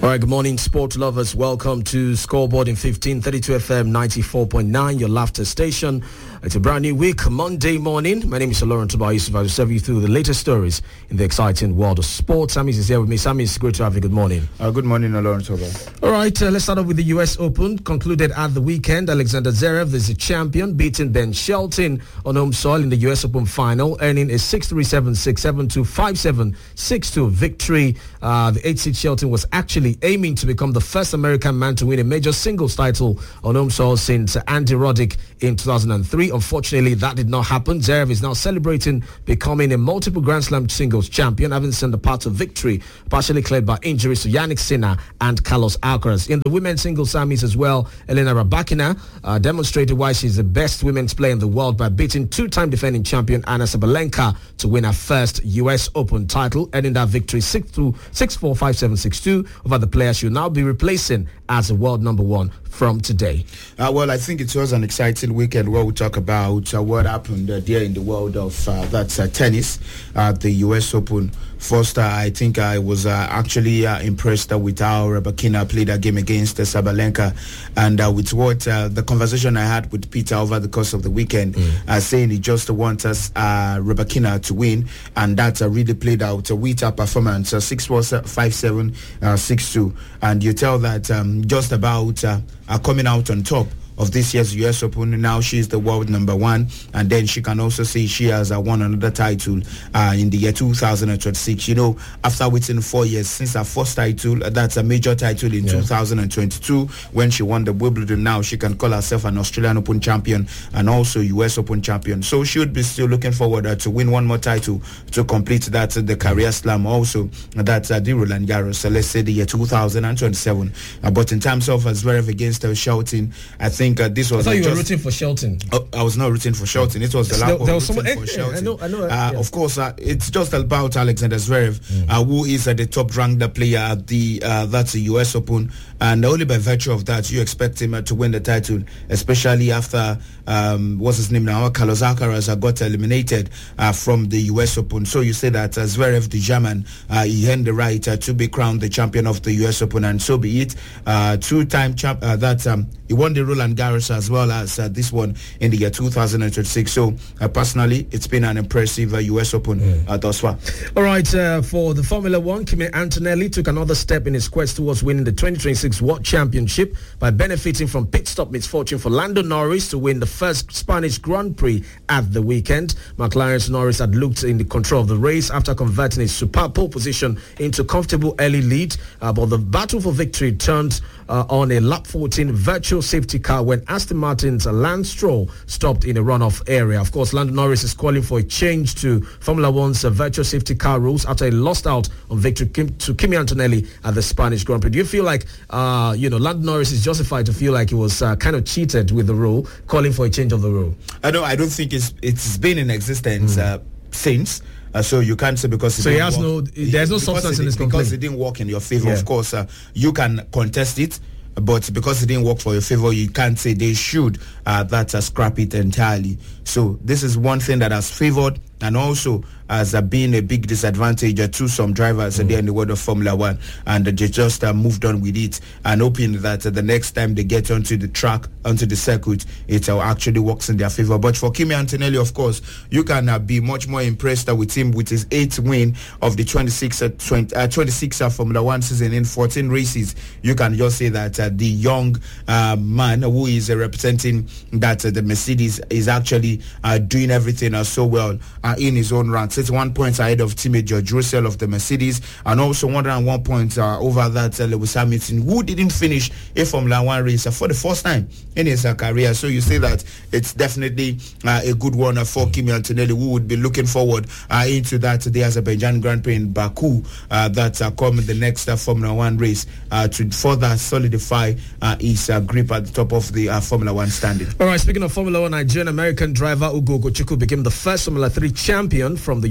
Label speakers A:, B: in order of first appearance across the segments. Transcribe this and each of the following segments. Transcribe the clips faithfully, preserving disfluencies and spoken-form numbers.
A: All right, good morning, sport lovers. Welcome to Scoreboard in fifteen thirty-two F M ninety-four point nine, your laughter station. It's a brand new week, Monday morning. My name is Laurent Tobias Yusuf. I will serve you through the latest stories in the exciting world of sports. Sammy is here with me. Sammy, it's great to have you. Good morning.
B: Uh, good morning, Laurent Tobias.
A: All right, uh, let's start off with the U S Open. Concluded at the weekend, Alexander Zverev is the champion, beating Ben Shelton on home soil in the U S Open final, earning a six three, seven six, seven two, five seven, six two victory. Uh, the eight-seed Shelton was actually aiming to become the first American man to win a major singles title on home soil since Andy Roddick in two thousand three. Unfortunately, that did not happen. Zverev is now celebrating becoming a multiple Grand Slam singles champion, having sent the path to victory, partially cleared by injuries to Yannick Sinner and Carlos Alcaraz. In the women's singles semis as well, Elena Rybakina uh, demonstrated why she's the best women's player in the world by beating two-time defending champion Anna Sabalenka to win her first U S Open title, earning that victory six four, five seven, six two over the player she'll now be replacing as the world number one from today.
B: Uh, well, I think it was an exciting weekend where we talk about uh, what happened uh, there in the world of uh, that's uh, tennis at the U S Open. First, uh, I think I was uh, actually uh, impressed uh, with how Rybakina played a game against uh, Sabalenka, and uh, with what uh, the conversation I had with Peter over the course of the weekend, mm. uh, saying he just wants us uh, Rybakina to win, and that uh, really played out uh, with her performance, uh, six four, five seven, six two, and you tell that um, just about uh, uh, coming out on top of this year's U S Open. Now she's the world number one, and then she can also say she has uh, won another title uh, in the year two thousand twenty-six. You know, after waiting four years since her first title, uh, that's a major title in yeah. two thousand twenty-two when she won the Wimbledon. Now she can call herself an Australian Open champion and also U S Open champion. So she would be still looking forward uh, to win one more title to complete that uh, the career slam. Also, uh, that's uh, the Roland Garros. So let's say the year two thousand twenty-seven. Uh, but in terms of uh, Zverev against uh, Shelton, I think. Uh, this was
A: I thought you
B: just,
A: were rooting for Shelton.
B: Uh, I was not rooting for Shelton. It was the lack of rooting
A: someone,
B: for
A: eh,
B: Shelton.
A: I know, I know,
B: uh,
A: yeah.
B: Of course, uh, it's just about Alexander Zverev, mm. uh, who is uh, the top-ranked player at the uh, that's the U S Open, and only by virtue of that you expect him uh, to win the title, especially after um, what's his name now, Carlos Alcaraz uh, got eliminated uh, from the U S Open. So you say that uh, Zverev, the German, uh, he earned the right uh, to be crowned the champion of the U S Open, and so be it. Uh, two-time champ. Uh, that um, he won the Roland Garros as well as uh, this one in the year two thousand twenty-six. So uh, personally, it's been an impressive uh, U S Open mm. uh, thus far.
A: All right, uh, for the Formula One, Kimi Antonelli took another step in his quest towards winning the twenty twenty-six World Championship by benefiting from pit stop misfortune for Lando Norris to win the first Spanish Grand Prix at the weekend. McLaren's Norris had looked in the control of the race after converting his superb pole position into comfortable early lead, uh, but the battle for victory turned uh, on a lap fourteen virtual safety car when Aston Martin's Lance Stroll stopped in a runoff area. Of course, Lando Norris is calling for a change to Formula One's uh, virtual safety car rules after he lost out on victory Kim, to Kimi Antonelli at the Spanish Grand Prix. Do you feel like, uh, you know, Lando Norris is justified to feel like he was uh, kind of cheated with the rule, calling for a change of the rule?
B: I don't. I don't think it's it's been in existence mm. uh, since. Uh, so you can't say because it
A: so he has
B: work,
A: no. There's no substance in this complaint
B: because it didn't work in your favor.
A: Yeah.
B: Of course, uh, you can contest it. But because it didn't work for your favor, you can't say they should uh, that uh, scrap it entirely. So this is one thing that has favored and also has uh, been a big disadvantage uh, to some drivers mm. uh, there in the world of Formula One, and uh, they just uh, moved on with it and hoping that uh, the next time they get onto the track, onto the circuit, it uh, actually works in their favor. But for Kimi Antonelli, of course, you can uh, be much more impressed uh, with him with his eighth win of the twenty-six, uh, twenty, uh, twenty-six uh, Formula One season in fourteen races. You can just say that uh, the young uh, man who is uh, representing that uh, the Mercedes is actually uh, doing everything uh, so well uh, in his own ranks. It's one point ahead of teammate George Russell of the Mercedes, and also one hundred one points uh, over that uh, Lewis Hamilton, who didn't finish a Formula One race uh, for the first time in his uh, career. So you say that it's definitely uh, a good one uh, for Kimi Antonelli, who would be looking forward uh, into that the Azerbaijan Grand Prix in Baku uh, that uh, come in the next uh, Formula One race uh, to further solidify uh, his uh, grip at the top of the uh, Formula One standing.
A: All right, speaking of Formula One, Nigerian American driver Ugo Ogochukwu became the first Formula three champion from the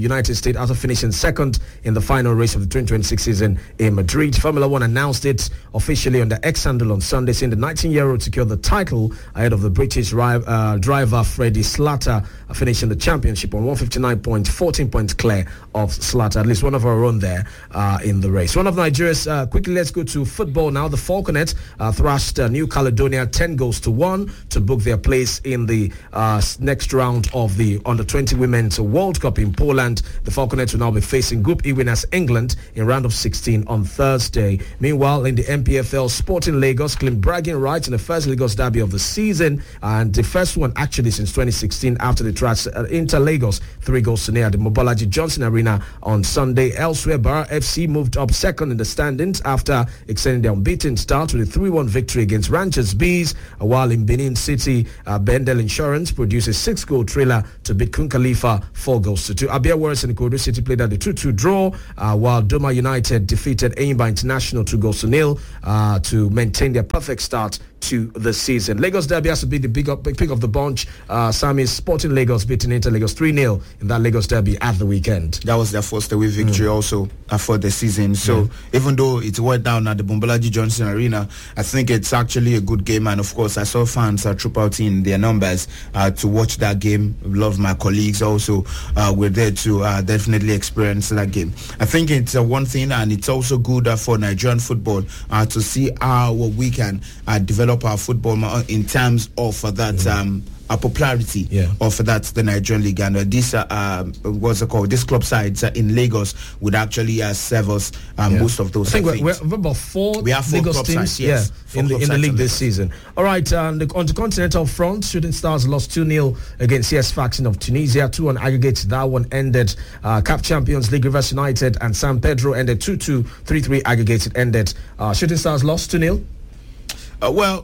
A: United States after finishing second in the final race of the twenty twenty-six season in Madrid. Formula One announced it officially on the X handle on Sunday, saying the nineteen-year-old secured the title ahead of the British uh, driver Freddie Slatter, uh, finishing the championship on one fifty-nine point one four points clear of Slatter, at least one of our own there uh, in the race. One of Nigeria's, uh, quickly let's go to football now. The Falconets uh, thrashed uh, New Caledonia ten goals to one to book their place in the uh, next round of the under twenty Women's World Cup in Poland. The Falconets will now be facing Group E winners England in round of sixteen on Thursday. Meanwhile, in the M P F L, Sporting Lagos claimed bragging rights in the first Lagos derby of the season, and the first one actually since twenty sixteen after they thrashed uh, Inter Lagos three goals to nil at the Mobolaji Johnson Arena on Sunday. Elsewhere, Barra F C moved up second in the standings after extending their unbeaten start with a three one victory against Ranchers Bees, while in Benin City, uh, Bendel Insurance produced a six-goal thriller to beat Kun Khalifa four goals to two. Abia Warriors and Ikodu City played at the two two draw, uh, while Doma United defeated Enyimba International two goals to nil uh, to maintain their perfect start to the season. Lagos Derby has to be the big, up, big pick of the bunch. Uh, Sammy's Sporting Lagos beating Inter Lagos three nil in that Lagos Derby at the weekend.
B: That was their first away victory mm. also uh, for the season. So mm. even though it went down at the Bombolaji Johnson Arena, I think it's actually a good game. And of course, I saw fans uh, troop out in their numbers uh, to watch that game. A lot of my colleagues also uh, were there to uh, definitely experience that game. I think it's uh, one thing, and it's also good uh, for Nigerian football uh, to see how we can uh, develop our football in terms of uh, that mm. um, uh, popularity
A: yeah.
B: of that the Nigerian League, and uh, this uh, um, what's it called? This club sides uh, in Lagos would actually uh, serve us uh, yeah. most of those.
A: I think
B: uh,
A: we're, we're about four,
B: we have four
A: Lagos
B: club
A: teams
B: sides, yes,
A: yeah, in the in the league this season. All right, um, the, on the continental front, Shooting Stars lost two nil against C S Faxing of Tunisia, two on aggregate. That one ended. Uh, C A F Champions League, Rivers United and San Pedro ended two two, three three aggregated ended. Uh, Shooting Stars lost two nil.
B: Uh, well,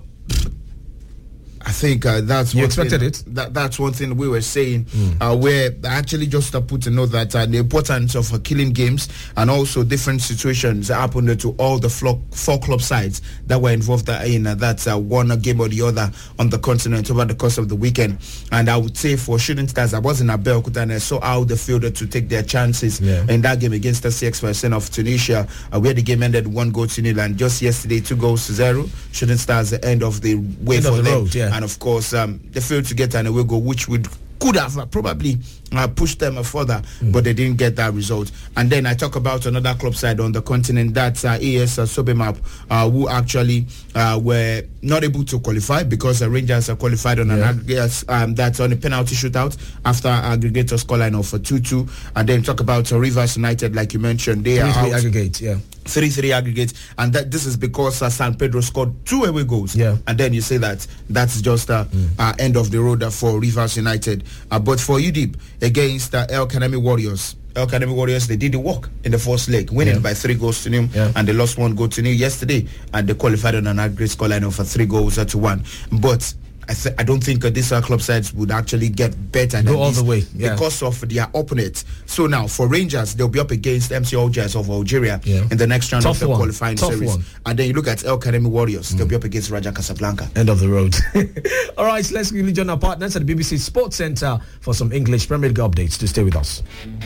B: I think uh, that's
A: you
B: one
A: expected
B: thing,
A: it.
B: That, that's one thing we were saying.
A: Mm.
B: Uh, where actually just to put to note that uh, the importance of uh, killing games and also different situations happened to all the four, four club sides that were involved in uh, that uh, one game or the other on the continent over the course of the weekend. And I would say for Shooting Stars, I was in Abeokuta and I saw how they failed to take their chances yeah. in that game against the C X percent of Tunisia, uh, where the game ended one goal to nil, and just yesterday two goals to zero. Shooting Stars the end of the way
A: end
B: for
A: of the
B: them.
A: road, yeah.
B: And of course, um, they failed to get an away goal, which would could have uh, probably uh, pushed them uh, further, mm. but they didn't get that result. And then I talk about another club side on the continent, that's uh, A S uh, Sobemap, uh, who actually uh, were not able to qualify because the uh, Rangers are qualified on yeah. an aggregate um, that's on a penalty shootout after aggregator scoreline of uh, two two. And then talk about uh, Rivers United, like you mentioned, they
A: three,
B: are
A: three
B: out.
A: aggregate, yeah.
B: three three aggregate, and that this is because uh, San Pedro scored two away goals.
A: Yeah.
B: And then you say that that's just uh, mm. uh, end of the road uh, for Rivers United. Uh, but for U D I P against uh, El Kanemi Warriors, El Kanemi Warriors, they did the work in the first leg, winning yeah. by three goals to nil, yeah. and they lost one goal to nil yesterday, and they qualified on an aggregate scoreline of uh, three goals uh, to one. But I, th- I don't think uh, these uh, club sides would actually get better
A: Go
B: than
A: all
B: this
A: the way yeah.
B: because of their opponents. So now for Rangers, they'll be up against M C Algiers of Algeria yeah. in the next round
A: Tough
B: of the
A: one.
B: qualifying
A: Tough
B: series.
A: One.
B: And then you look at El Kanemi Warriors, mm. they'll be up against Raja Casablanca.
A: End of the road. All right, so let's quickly join our partners at the B B C Sports Centre for some English Premier League updates. To stay with us.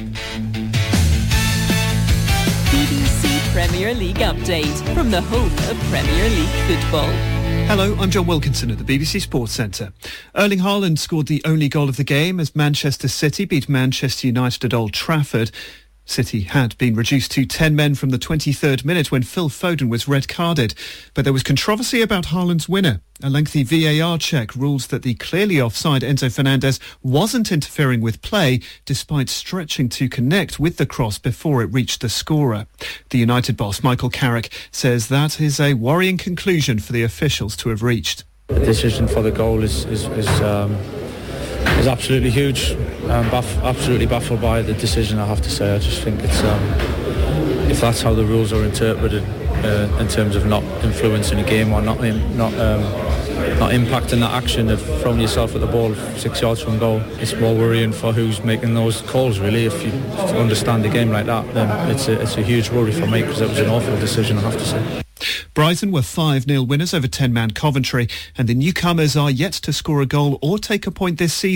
C: B B C Premier League update from the home of Premier League football.
D: Hello, I'm John Wilkinson at the B B C Sports Centre. Erling Haaland scored the only goal of the game as Manchester City beat Manchester United at Old Trafford. City had been reduced to ten men from the twenty-third minute when Phil Foden was red-carded. But there was controversy about Haaland's winner. A lengthy V A R check rules that the clearly offside Enzo Fernandez wasn't interfering with play despite stretching to connect with the cross before it reached the scorer. The United boss, Michael Carrick, says that is a worrying conclusion for the officials to have reached.
E: The decision for the goal is... is, is um is absolutely huge. I'm baff- absolutely baffled by the decision, I have to say. I just think it's um, if that's how the rules are interpreted uh, in terms of not influencing a game or not in, not um, not impacting that action of throwing yourself at the ball six yards from goal, it's more worrying for who's making those calls, really. If you, if you understand the game like that, then it's a, it's a huge worry for me because it was an awful decision, I have to say.
D: Brighton were five nil winners over ten-man Coventry, and the newcomers are yet to score a goal or take a point this season.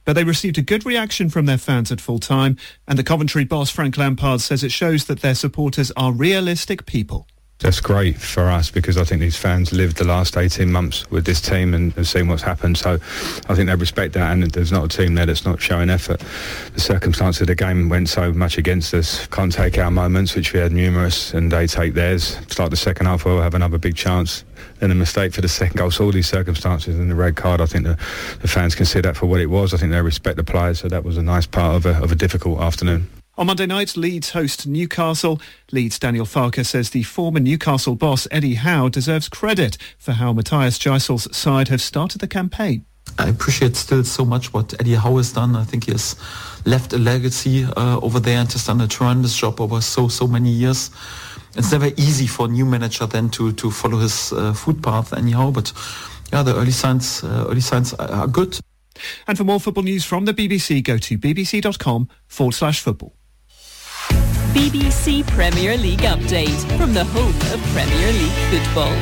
D: But they received a good reaction from their fans at full time, and the Coventry boss Frank Lampard says it shows that their supporters are realistic people.
F: That's great for us because I think these fans lived the last eighteen months with this team and have seen what's happened. So I think they respect that, and there's not a team there that's not showing effort. The circumstance of the game went so much against us. Can't take our moments, which we had numerous, and they take theirs. Start the second half, we'll have another big chance. Then a mistake for the second goal. So all these circumstances and the red card, I think the, the fans can see that for what it was. I think they respect the players, so that was a nice part of a, of a difficult afternoon.
D: On Monday night, Leeds host Newcastle. Leeds' Daniel Farke says the former Newcastle boss Eddie Howe deserves credit for how Matthias Geisel's side have started the campaign.
G: I appreciate still so much what Eddie Howe has done. I think he has left a legacy uh, over there and has done a tremendous job over so, so many years. It's never easy for a new manager then to, to follow his uh, footpath anyhow, but yeah, the early signs, uh, early signs are good.
D: And for more football news from the B B C, go to bbc.com forward slash football.
C: B B C Premier League update from the home of Premier League football.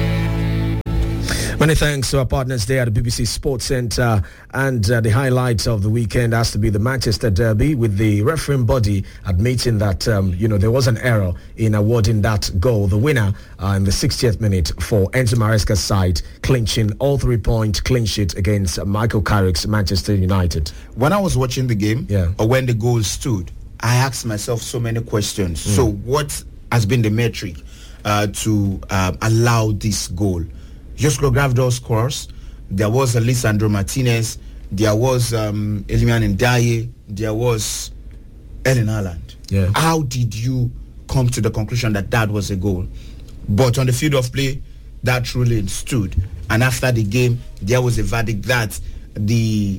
A: Many thanks to our partners there at the B B C Sports Centre, and uh, the highlight of the weekend has to be the Manchester Derby, with the refereeing body admitting that um, you know there was an error in awarding that goal. The winner uh, in the sixtieth minute for Enzo Maresca's side, clinching all three-point clean sheet against Michael Carrick's Manchester United.
B: When I was watching the game,
A: yeah.
B: or when the goal stood, I asked myself so many questions. Mm. So what has been the metric uh, to uh, allow this goal? Josko Gravdor scores. There was Lisandro Martinez. There was um, Iliman Ndiaye. There was Erling Haaland.
A: Yeah.
B: How did you come to the conclusion that that was a goal? But on the field of play, that ruling stood. And after the game, there was a verdict that the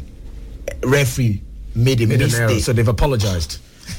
B: referee made a
A: made
B: mistake.
A: An error, so they've apologized.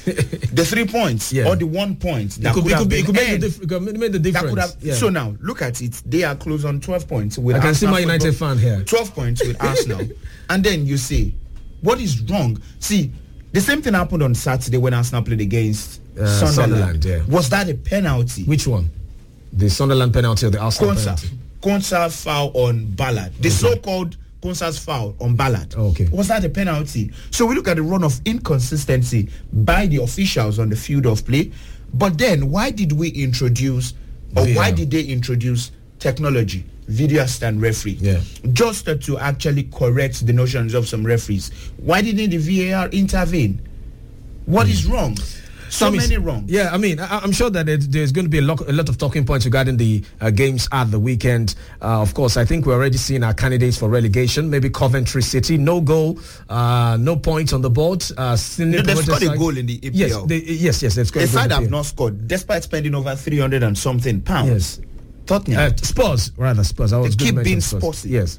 B: The three points,
A: yeah.
B: or the one point that
A: it could,
B: could,
A: it
B: have
A: could,
B: been
A: it could make, the
B: end,
A: dif- could make the difference.
B: That could have,
A: yeah.
B: So now, look at it. They are close on twelve points. With
A: I can
B: Arsenal
A: see my United
B: football,
A: fan here.
B: twelve points with Arsenal. And then you say, what is wrong? See, the same thing happened on Saturday when Arsenal played against uh, Sunderland.
A: Sunderland yeah.
B: Was that a penalty?
A: Which one? The Sunderland penalty or the Arsenal
B: Konsa.
A: penalty?
B: Konsa foul on Ballard. The okay. so-called Konsa's foul on Ballard.
A: Okay.
B: Was that a penalty? So we look at the run of inconsistency by the officials on the field of play. But then why did we introduce, or yeah. why did they introduce technology, video assistant referee?
A: Yeah.
B: Just uh, to actually correct the notions of some referees. Why didn't the V A R intervene? What mm. is wrong? So
A: Some
B: many
A: is,
B: wrong.
A: Yeah, I mean, I, I'm sure that it, there's going to be a lot, a lot of talking points regarding the uh, games at the weekend. Uh, of course, I think we're already seeing our candidates for relegation. Maybe Coventry City, no goal, uh, no points on the board. Uh,
B: no, they've scored side. a goal in the E P L.
A: Yes, they, yes, yes, they've scored
B: the
A: a goal.
B: side
A: have
B: have not scored, despite spending over three hundred and something pounds.
A: Yes.
B: Tottenham.
A: Uh, Spurs, rather Spurs. I was
B: they keep being
A: Spurs.
B: Spursy.
A: Yes.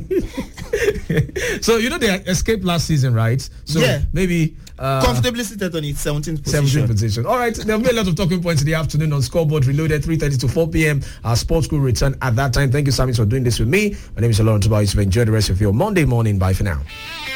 A: So, you know, they escaped last season, right? So
B: yeah.
A: maybe... Uh,
B: comfortably seated on its seventeenth position.
A: seventeenth position. All right, there will be a lot of talking points in the afternoon on Scoreboard Reloaded, three thirty to four p.m. Our sports crew return at that time. Thank you, Sami, for doing this with me. My name is Laurent Tobias. Enjoy the rest of your Monday morning. Bye for now.